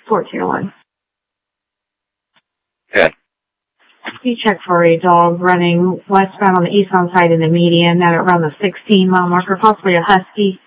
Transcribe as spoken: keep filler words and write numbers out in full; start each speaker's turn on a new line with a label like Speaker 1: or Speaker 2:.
Speaker 1: fourteen oh one.
Speaker 2: Okay.
Speaker 1: You check for a dog running westbound on the eastbound side in the median at around the sixteen mile marker, possibly a husky.